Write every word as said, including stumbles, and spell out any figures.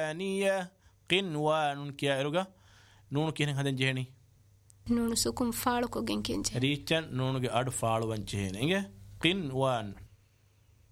دانية قنوان كيا إرجع نون كين هذا جهني نون سكون فالو كوجين كينج ريتشن نون جا أد فالو وانجهني إنجا قنوان